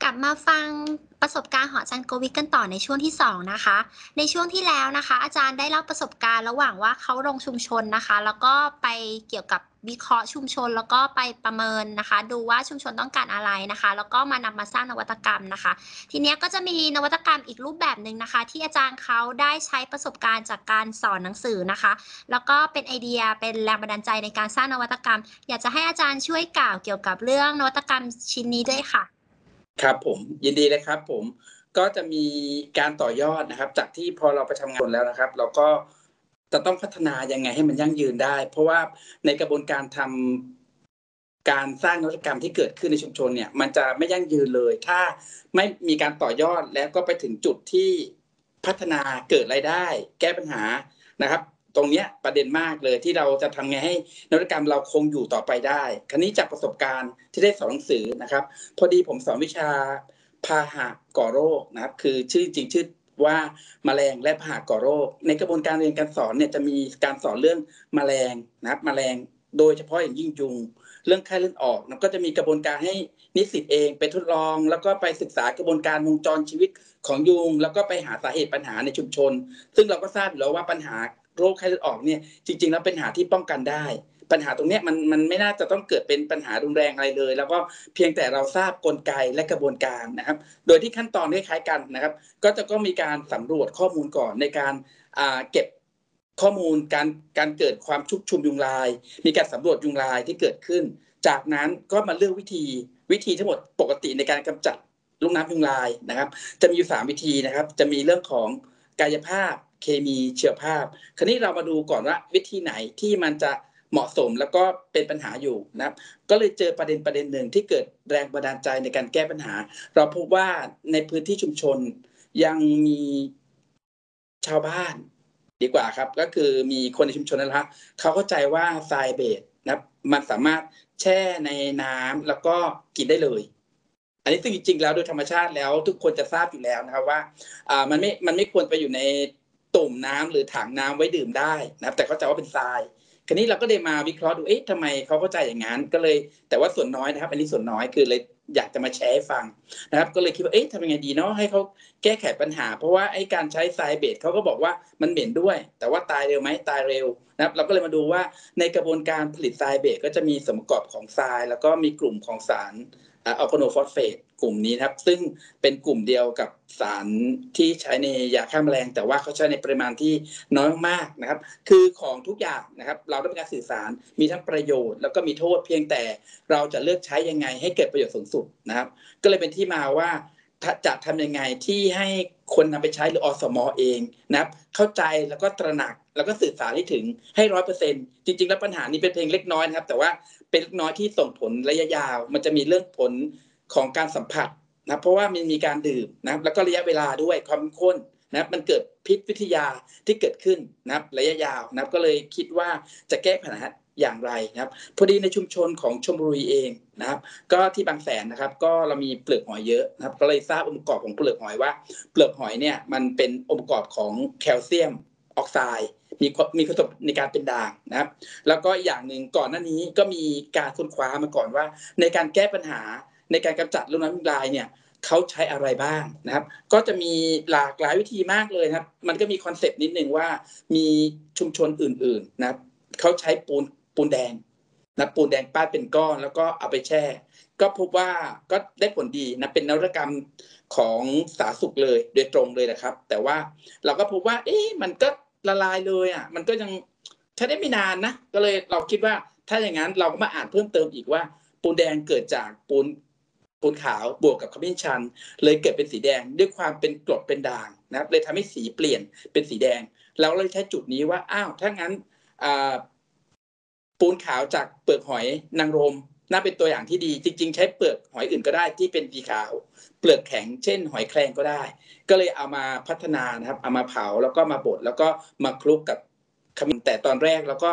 กลับมาฟังประสบการณ์ของอาจารย์โกวิทกันต่อในช่วงที่2นะคะในช่วงที่แล้วนะคะอาจารย์ได้เล่าประสบการณ์ระหว่างว่าเขาลงชุมชนนะคะแล้วก็ไปเกี่ยวกับวิเคราะห์ชุมชนแล้วก็ไปประเมินนะคะดูว่าชุมชนต้องการอะไรนะคะแล้วก็มานำมาสร้างนวัตกรรมนะคะทีนี้ก็จะมีนวัตกรรมอีกรูปแบบหนึ่งนะคะที่อาจารย์เขาได้ใช้ประสบการณ์จากการสอนหนังสือนะคะแล้วก็เป็นไอเดียเป็นแรงบันดาลใจในการสร้างนวัตกรรมอยากจะให้อาจารย์ช่วยกล่าวเกี่ยวกับเรื่องนวัตกรรมชิ้นนี้ด้วยค่ะครับผมยินดีเลยครับผมก็จะมีการต่อยอดนะครับจากที่พอเราไปทำงานแล้วนะครับเราก็จะต้องพัฒนายังไงให้มันยั่งยืนได้เพราะว่าในกระบวนการทำการสร้างนวัตกรรมที่เกิดขึ้นในชุมชนเนี่ยมันจะไม่ยั่งยืนเลยถ้าไม่มีการต่อยอดแล้วก็ไปถึงจุดที่พัฒนาเกิดรายได้แก้ปัญหานะครับตรงนี้ประเด็นมากเลยที่เราจะทำไงให้นวัตกรรมเราคงอยู่ต่อไปได้คราวนี้จากประสบการณ์ที่ได้สอนหนังสือนะครับพอดีผมสอนวิชาพาหะก่อโรคนะครับคือชื่อจริงชื่อว่าแมลงและพาหะก่อโรคในกระบวนการเรียนการสอนเนี่ยจะมีการสอนเรื่องแมลงนะครับแมลงโดยเฉพาะอย่างยิ่งยุงเรื่องไข้เลือดออกแล้วก็จะมีกระบวนการให้นิสิตเองไปทดลองแล้วก็ไปศึกษากระบวนการวงจรชีวิตของยุงแล้วก็ไปหาสาเหตุปัญหาในชุมชนซึ่งเราก็ทราบอยู่แล้วว่าปัญหาโรคไข้เลือดออกเนี่ยจริงๆแล้วเป็นปัญหาที่ป้องกันได้ปัญหาตรงนี้มันไม่น่าจะต้องเกิดเป็นปัญหารุนแรงอะไรเลยแล้วก็เพียงแต่เราทราบกลไกและกระบวนการนะครับโดยที่ขั้นตอนคล้ายๆกันนะครับก็มีการสำรวจข้อมูลก่อนในการเก็บข้อมูลการเกิดความชุกชุมยุงลายมีการสำรวจยุงลายที่เกิดขึ้นจากนั้นก็มาเลือกวิธีทั้งหมดปกติในการกำจัดลูกน้ำยุงลายนะครับจะมีอยู่3วิธีนะครับจะมีเรื่องของกายภาพเคมีเชีวภาพคราวนี้เรามาดูก่อนว่าวิธีไหนที่มันจะเหมาะสมแล้วก็เป็นปัญหาอยู่นะครับก็เลยเจอประเด็นหนึ่งที่เกิดแรงบันดาลใจในการแก้ปัญหาเราพบว่าในพื้นที่ชุมชนยังมีชาวบ้านดีกว่าครับก็คือมีคนในชุมชนนะครับเขาเข้าใจว่าทรายเบสนะครับมันสามารถแช่ในน้ำแล้วก็กินได้เลยอันนี้ซึ่งจริงๆแล้วโดยธรรมชาติแล้วทุกคนจะทราบอยู่แล้วนะครับว่ามันไม่ควรไปอยู่ในตุ่มน้ำหรือถังน้ำไว้ดื่มได้นะครับแต่เข้าใจว่าเป็นทรายคราวนี้เราก็เลยมาวิเคราะห์ดูทำไมเขาเข้าใจอย่างนั้นก็เลยแต่ว่าส่วนน้อยนะครับอันนี้ส่วนน้อยคือเลยอยากจะมาแชร์ให้ฟังนะครับก็เลยคิดว่าทำยังไงดีเนาะให้เขาแก้ไขปัญหาเพราะว่าการใช้ทรายเบสเขาก็บอกว่ามันเหม็นด้วยแต่ว่าตายเร็วไหมตายเร็วนะครับเราก็เลยมาดูว่าในกระบวนการผลิตทรายเบสก็จะมีส่วนประกอบของทรายแล้วก็มีกลุ่มของสารอัลคาโนฟอสเฟตกลุ่มนี้ครับซึ่งเป็นกลุ่มเดียวกับสารที่ใช้ในยาฆ่าแมลงแต่ว่าเขาใช้ในปริมาณที่น้อยมากนะครับคือของทุกอย่างนะครับเราต้องการสื่อสารมีทั้งประโยชน์แล้วก็มีโทษเพียงแต่เราจะเลือกใช้ยังไงให้เกิดประโยชน์สูงสุดนะครับก็เลยเป็นที่มาว่าจะทำยังไงที่ให้คนนำไปใช้หรืออสม.เองนะครับเข้าใจแล้วก็ตระหนักแล้วก็สื่อสารให้ถึงให้ 100% จริงๆแล้วปัญหานี้เป็นเพียงเล็กน้อยนะครับแต่ว่าเป็นเล็กน้อยที่ส่งผลระยะยาวมันจะมีเรื่องผลของการสัมผัสนะเพราะว่ามันมีการดื่มนะครับแล้วก็ระยะเวลาด้วยความข้นนะครับมันเกิดพิษวิทยาที่เกิดขึ้นนะครับระยะยาวนะครับก็เลยคิดว่าจะแก้ปัญหาอย่างไรนะครับพอดีในชุมชนของชลบุรีเองนะครับก็ที่บางแสนนะครับก็เรามีเปลือกหอยเยอะนะครับก็เลยทราบองค์ประกอบของเปลือกหอยว่าเปลือกหอยเนี่ยมันเป็นองค์ประกอบของแคลเซียมออกไซด์มีคุณสมบัติในการเป็นด่างนะครับแล้วก็อย่างหนึ่งก่อนหน้านี้ก็มีการค้นคว้ามาก่อนว่าในการแก้ปัญหาในการกำจัดลูกน้ำยุงลายเนี่ยเขาใช้อะไรบ้างนะครับก็จะมีหลากหลายวิธีมากเลยครับมันก็มีคอนเซปต์นิดนึงว่ามีชุมชนอื่นๆนะครับเขาใช้ปูนแดงนะปูนแดงป้ายเป็นก้อนแล้วก็เอาไปแช่ก็พบว่าก็ได้ผลดีนะเป็นนวัตกรรมของสาธารณสุขเลยโดยตรงเลยนะครับแต่ว่าเราก็พบว่ามันก็ละลายเลยอ่ะมันก็ยังใช้ได้ไม่นานนะก็เลยเราคิดว่าถ้าอย่างนั้นเราก็มาอ่านเพิ่มเติมอีกว่าปูนแดงเกิดจากปูนขาวบวกกับขมิ้นชันเลยเกิดเป็นสีแดงด้วยความเป็นกรดเป็นด่างนะครับเลยทำให้สีเปลี่ยนเป็นสีแดงเราเลยใช้จุดนี้ว่าถ้างั้นปูนขาวจากเปลือกหอยนางรมน่าเป็นตัวอย่างที่ดีจริงๆใช้เปลือกหอยอื่นก็ได้ที่เป็นสีขาวเปลือกแข็งเช่นหอยแครงก็ได้ก็เลยเอามาพัฒนานะครับเอามาเผาแล้วก็มาบดแล้วก็มาคลุกกับขมิ้นแต่ตอนแรกแล้วก็